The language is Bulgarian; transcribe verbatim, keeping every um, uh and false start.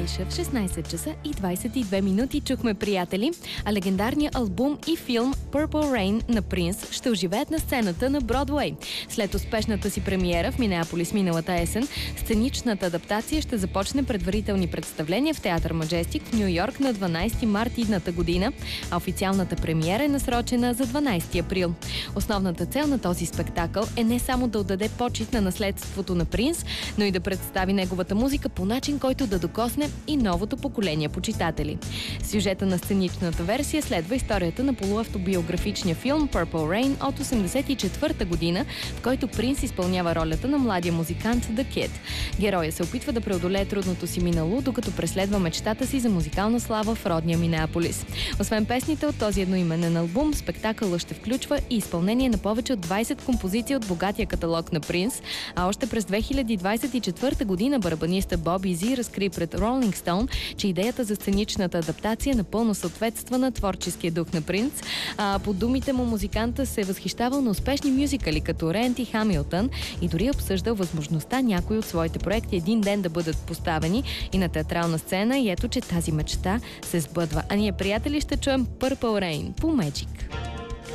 пише в шестнайсет часа и двайсет и две минути. Чухме Приятели, а легендарният албум и филм Purple Rain на Принс ще оживеят на сцената на Бродуей. След успешната си премиера в Минеаполис миналата есен, сценичната адаптация ще започне предварителни представления в театър Маджестик в Ню Йорк на дванайсети март идната година, а официалната премиера е насрочена за дванайсети април. Основната цел на този спектакъл е не само да отдаде почит на наследството на Принс, но и да представи неговата музика по начин, който да докосне и новото поколение почитатели. Сюжета на сценичната версия следва историята на полуавтобиографичния филм Purple Rain от осемдесет и четвърта година, в който Принс изпълнява ролята на младия музикант The Kid. Героя се опитва да преодолее трудното си минало, докато преследва мечтата си за музикална слава в родния Минеаполис. Освен песните от този едноименен албум, спектакълът ще включва и изпълнение на повече от двайсет композиции от богатия каталог на Принс, а още през две хиляди двайсет и четвърта година барабаниста Боби Зи разкри пред Rolling Stone, че идеята за сценичната адаптация напълно съответства на творческия дух на Принс. А по думите му музиканта се е възхищавал на успешни мюзикали като Рент и Хамилтън и дори обсъждал възможността някои от своите проекти един ден да бъдат поставени и на театрална сцена, и ето, че тази мечта се сбъдва. А ние, приятели, ще чуем Purple Rain по Magic.